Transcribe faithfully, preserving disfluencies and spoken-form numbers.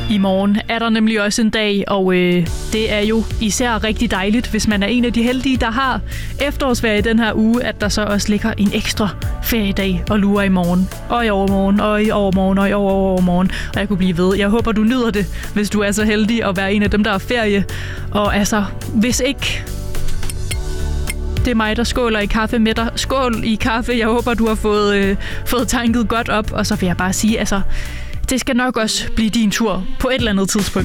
I morgen er der nemlig også en dag, og øh, det er jo især rigtig dejligt, hvis man er en af de heldige, der har efterårsferie i den her uge, at der så også ligger en ekstra feriedag og lurer i morgen, og i overmorgen, og i overmorgen, og i overmorgen, og jeg kunne blive ved. Jeg håber, du nyder det, hvis du er så heldig at være en af dem, der er ferie. Og altså, hvis ikke... Det er mig, der skåler i kaffe med dig. Skål i kaffe. Jeg håber, du har fået, øh, fået tanket godt op, og så vil jeg bare sige, altså... Det skal nok også blive din tur på et eller andet tidspunkt.